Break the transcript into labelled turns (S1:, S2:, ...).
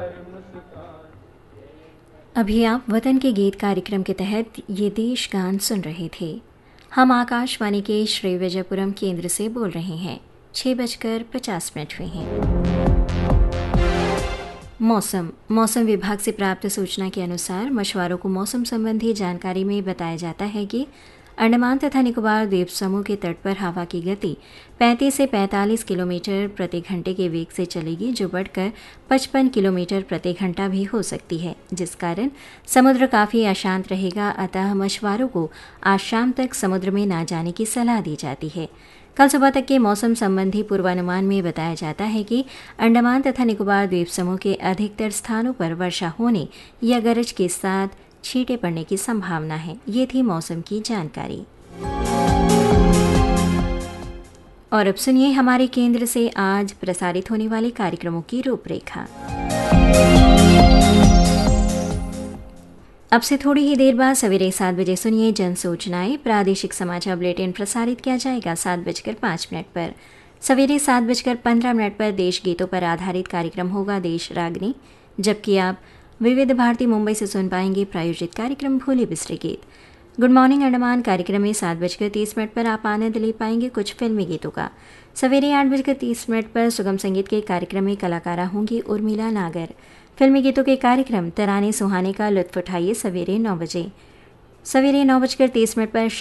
S1: अभी आप वतन के गीत कार्यक्रम के तहत ये देश गान सुन रहे थे। हम आकाशवाणी के श्री विजयपुरम केंद्र से बोल रहे हैं। 6:50 हुए हैं। मौसम विभाग से प्राप्त सूचना के अनुसार मछुआरों को मौसम संबंधी जानकारी में बताया जाता है कि अंडमान तथा निकोबार द्वीप समूह के तट पर हवा की गति 35 से 45 किलोमीटर प्रति घंटे के वेग से चलेगी, जो बढ़कर 55 किलोमीटर प्रति घंटा भी हो सकती है, जिस कारण समुद्र काफ़ी अशांत रहेगा। अतः मछुआरों को आज शाम तक समुद्र में न जाने की सलाह दी जाती है। कल सुबह तक के मौसम संबंधी पूर्वानुमान में बताया जाता है कि अंडमान तथा निकोबार द्वीप समूह के अधिकतर स्थानों पर वर्षा होने या गरज के साथ छींटे पड़ने की संभावना है। ये थी मौसम की जानकारी। और अब सुनिए हमारे केंद्र से आज प्रसारित होने वाले कार्यक्रमों की रूपरेखा। अब से थोड़ी ही देर बाद सवेरे 7 बजे सुनिए जन सूचनाएं। प्रादेशिक समाचार बुलेटिन प्रसारित किया जाएगा 7:05 पर। सवेरे 7:15 पर देश गीतों पर आधारित कार्यक्रम होगा देश रागनी, जबकि आप विविध भारती मुंबई से सुन पाएंगे प्रायोजित कार्यक्रम भोले बिसरे गीत। गुड मॉर्निंग अंडमान कार्यक्रम में 7:30 पर आप आनंद ले पाएंगे कुछ फिल्मी गीतों का। सवेरे 8:30 पर सुगम संगीत के कार्यक्रम में कलाकारा होंगी उर्मिला नागर। फिल्मी गीतों के कार्यक्रम तराने सुहाने का लुत्फ उठाइए सवेरे 9 बजे। सवेरे 9:30 पर